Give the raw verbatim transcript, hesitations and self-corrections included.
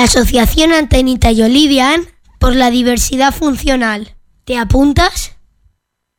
Asociación Antenita y Olivian por la diversidad funcional. ¿Te apuntas?